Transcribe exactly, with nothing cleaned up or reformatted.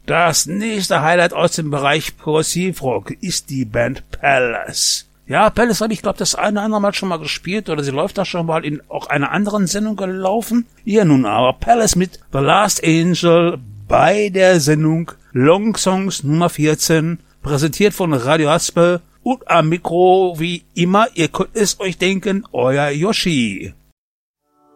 Das nächste Highlight aus dem Bereich Progressivrock ist die Band Palace. Ja, Palace habe ich, glaube das eine oder andere Mal schon mal gespielt oder sie läuft da schon mal in auch einer anderen Sendung gelaufen. Hier nun aber Palace mit The Last Angel bei der Sendung Long Songs Nummer vierzehn, präsentiert von Radio Haspel und am Mikro wie immer, ihr könnt es euch denken, euer Yoshi.